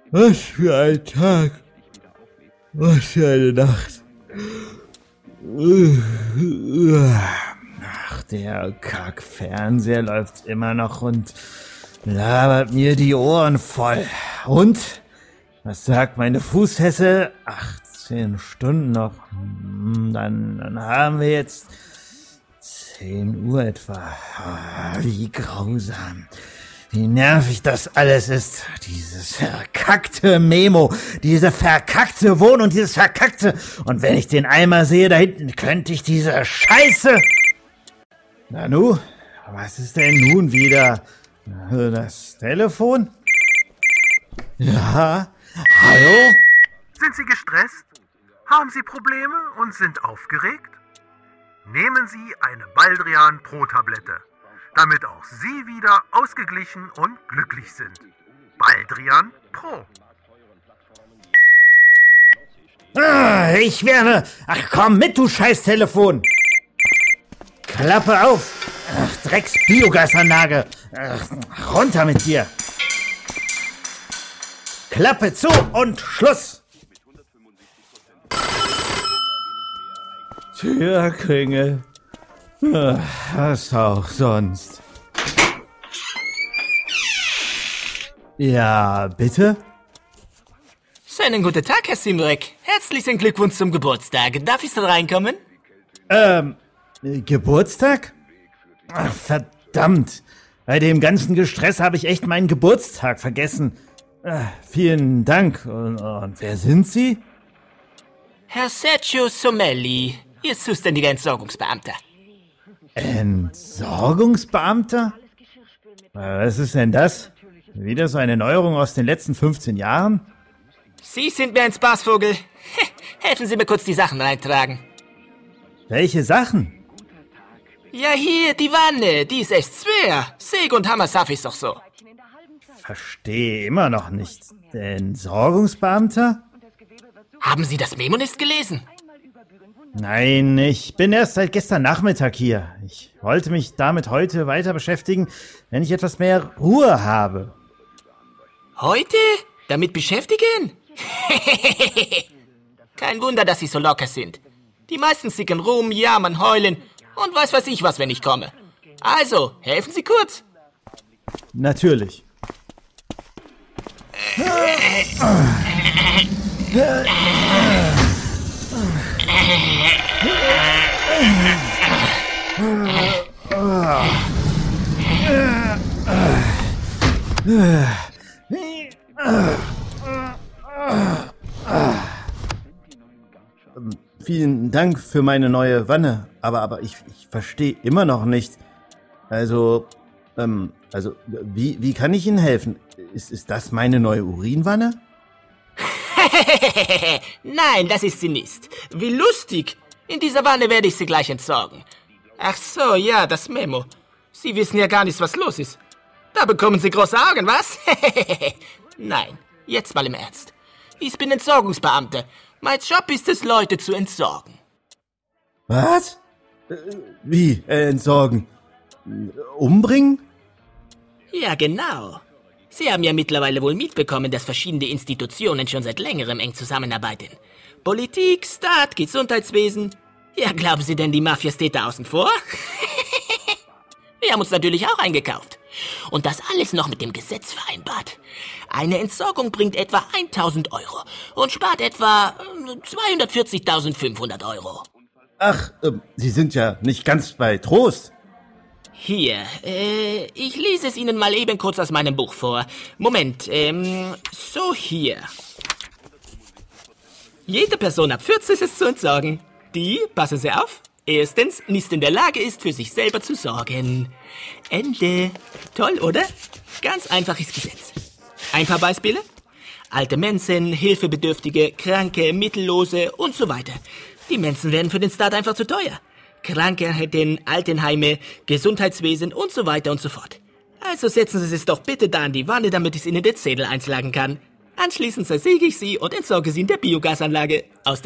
Was für ein Tag. Was für eine Nacht. Ach, der Kack-Fernseher läuft immer noch und labert mir die Ohren voll. Und? Was sagt meine Fußfessel? 18 Stunden noch. Dann haben wir jetzt 10 Uhr etwa. Wie grausam. Wie nervig das alles ist. Dieses verkackte Memo, diese verkackte Wohn- und dieses verkackte... Und wenn ich den Eimer sehe da hinten, könnte ich diese Scheiße... Nanu, was ist denn nun wieder? Das Telefon? Ja, hallo? Sind Sie gestresst? Haben Sie Probleme und sind aufgeregt? Nehmen Sie eine Baldrian Pro-Tablette, damit auch Sie wieder ausgeglichen und glücklich sind. Baldrian Pro. Ich werde... Ach komm mit, du Scheiß-Telefon! Klappe auf! Ach, Drecks-Biogasanlage! Runter mit dir! Klappe zu und Schluss! Türklingel. Was auch sonst. Ja, bitte? Schönen guten Tag, Herr Simrek. Herzlichen Glückwunsch zum Geburtstag. Darf ich so reinkommen? Geburtstag? Ach, verdammt. Bei dem ganzen Gestress habe ich echt meinen Geburtstag vergessen. Vielen Dank. Und wer sind Sie? Herr Sergio Somelli, Ihr zuständiger Entsorgungsbeamter. Entsorgungsbeamter? Was ist denn das? Wieder so eine Neuerung aus den letzten 15 Jahren? Sie sind mir ein Spaßvogel. Helfen Sie mir kurz die Sachen reintragen. Welche Sachen? Ja, hier, die Wanne, die ist echt schwer. Säge und Hammer schaff ich's doch so. Verstehe immer noch nicht. Entsorgungsbeamter? Haben Sie das Memo nicht gelesen? Nein, ich bin erst seit gestern Nachmittag hier. Ich wollte mich damit heute weiter beschäftigen, wenn ich etwas mehr Ruhe habe. Heute? Damit beschäftigen? Kein Wunder, dass Sie so locker sind. Die meisten sicken rum, jammern, heulen und weiß ich was, wenn ich komme. Also, helfen Sie kurz. Natürlich. Vielen Dank für meine neue Wanne, aber ich verstehe immer noch nicht. Also, wie kann ich Ihnen helfen? Ist das meine neue Urinwanne? Nein, das ist sie nicht. Wie lustig. In dieser Wanne werde ich sie gleich entsorgen. Ach so, ja, das Memo. Sie wissen ja gar nicht, was los ist. Da bekommen Sie große Augen, was? Nein, jetzt mal im Ernst. Ich bin Entsorgungsbeamter. Mein Job ist es, Leute zu entsorgen. Was? Wie, entsorgen? Umbringen? Ja, genau. Sie haben ja mittlerweile wohl mitbekommen, dass verschiedene Institutionen schon seit längerem eng zusammenarbeiten. Politik, Staat, Gesundheitswesen. Ja, glauben Sie denn, die Mafia steht da außen vor? Wir haben uns natürlich auch eingekauft. Und das alles noch mit dem Gesetz vereinbart. Eine Entsorgung bringt etwa 1.000 Euro und spart etwa 240.500 Euro. Ach, Sie sind ja nicht ganz bei Trost. Hier, ich lese es Ihnen mal eben kurz aus meinem Buch vor. Moment, so hier. Jede Person ab 40 ist zu entsorgen, die, passen Sie auf, erstens nicht in der Lage ist, für sich selber zu sorgen. Ende. Toll, oder? Ganz einfaches Gesetz. Ein paar Beispiele? Alte Menschen, Hilfebedürftige, Kranke, Mittellose und so weiter. Die Menschen werden für den Staat einfach zu teuer. Krankenhäuser, Altenheime, Gesundheitswesen und so weiter und so fort. Also setzen Sie es doch bitte da an die Wanne, damit ich Ihnen den Zettel einschlagen kann. Anschließend zersäge ich Sie und entsorge Sie in der Biogasanlage. Aus